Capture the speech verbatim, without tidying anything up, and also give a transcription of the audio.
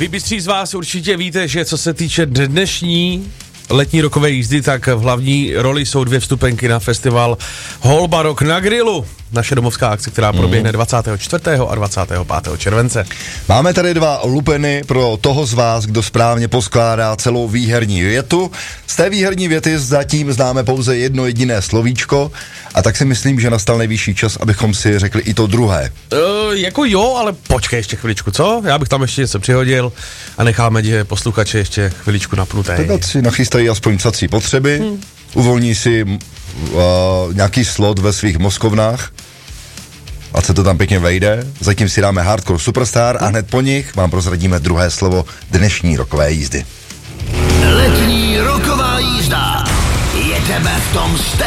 Vy bystří z vás určitě víte, že co se týče dnešní letní rokové jízdy, tak v hlavní roli jsou dvě vstupenky na festival Holba Rock na grilu. Naše domovská akce, která proběhne dvacátého čtvrtého a dvacátého pátého července. Máme tady dva lupeny pro toho z vás, kdo správně poskládá celou výherní větu. Z té výherní věty zatím známe pouze jedno jediné slovíčko a tak si myslím, že nastal nejvyšší čas, abychom si řekli i to druhé. Uh, jako jo, ale počkej ještě chviličku, co? Já bych tam ještě něco přihodil a necháme tě posluchače ještě chviličku napnuté. Tak si nachystají aspoň psací potřeby, hmm. uvolní si uh, nějaký slot ve svých mozkovnách, ať se to tam pěkně vejde. Zatím si dáme Hardcore Superstar a hned po nich vám prozradíme druhé slovo dnešní rokové jízdy. Letní roková jízda. Jedeme v tom